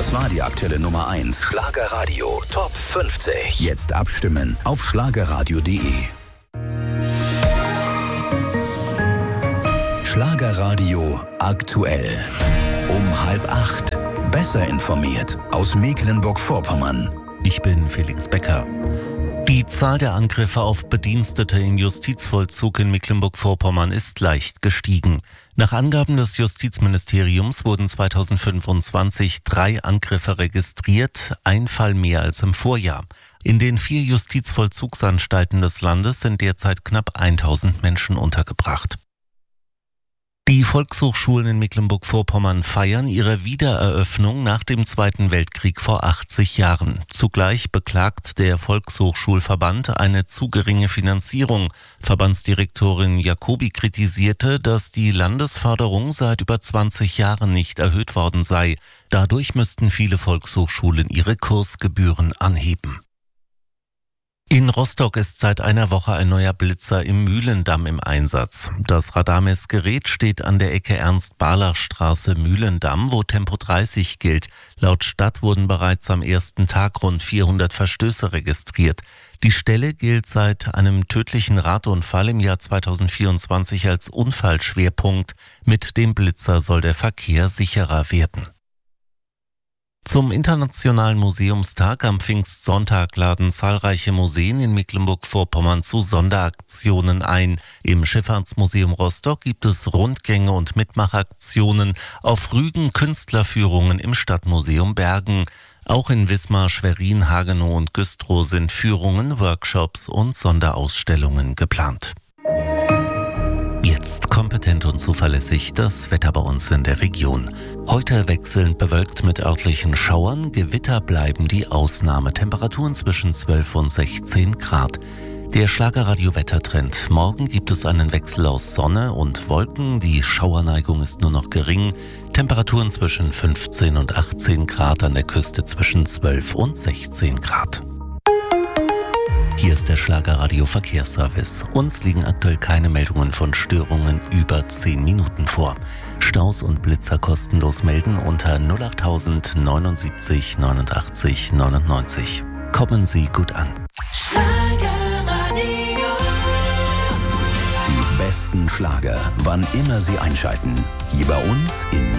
Das war die aktuelle Nummer 1. Schlagerradio Top 50. Jetzt abstimmen auf schlagerradio.de. Schlagerradio aktuell. Um 7:30. Besser informiert aus Mecklenburg-Vorpommern. Ich bin Felix Becker. Die Zahl der Angriffe auf Bedienstete im Justizvollzug in Mecklenburg-Vorpommern ist leicht gestiegen. Nach Angaben des Justizministeriums wurden 2025 3 Angriffe registriert, ein Fall mehr als im Vorjahr. In den 4 Justizvollzugsanstalten des Landes sind derzeit knapp 1000 Menschen untergebracht. Die Volkshochschulen in Mecklenburg-Vorpommern feiern ihre Wiedereröffnung nach dem Zweiten Weltkrieg vor 80 Jahren. Zugleich beklagt der Volkshochschulverband eine zu geringe Finanzierung. Verbandsdirektorin Jacobi kritisierte, dass die Landesförderung seit über 20 Jahren nicht erhöht worden sei. Dadurch müssten viele Volkshochschulen ihre Kursgebühren anheben. In Rostock ist seit einer Woche ein neuer Blitzer im Mühlendamm im Einsatz. Das Radarmessgerät steht an der Ecke Ernst-Barlach-Straße Mühlendamm, wo Tempo 30 gilt. Laut Stadt wurden bereits am ersten Tag rund 400 Verstöße registriert. Die Stelle gilt seit einem tödlichen Radunfall im Jahr 2024 als Unfallschwerpunkt. Mit dem Blitzer soll der Verkehr sicherer werden. Zum Internationalen Museumstag am Pfingstsonntag laden zahlreiche Museen in Mecklenburg-Vorpommern zu Sonderaktionen ein. Im Schifffahrtsmuseum Rostock gibt es Rundgänge und Mitmachaktionen, auf Rügen Künstlerführungen im Stadtmuseum Bergen. Auch in Wismar, Schwerin, Hagenow und Güstrow sind Führungen, Workshops und Sonderausstellungen geplant. Jetzt kompetent und zuverlässig das Wetter bei uns in der Region. Heute wechselnd bewölkt mit örtlichen Schauern, Gewitter bleiben die Ausnahme. Temperaturen zwischen 12 und 16 Grad. Der Schlagerradio-Wettertrend. Morgen gibt es einen Wechsel aus Sonne und Wolken. Die Schauerneigung ist nur noch gering. Temperaturen zwischen 15 und 18 Grad, an der Küste zwischen 12 und 16 Grad. Hier ist der Schlagerradio Verkehrsservice. Uns liegen aktuell keine Meldungen von Störungen über 10 Minuten vor. Staus und Blitzer kostenlos melden unter 08000 79 89 99. Kommen Sie gut an. Die besten Schlager, wann immer Sie einschalten. Hier bei uns in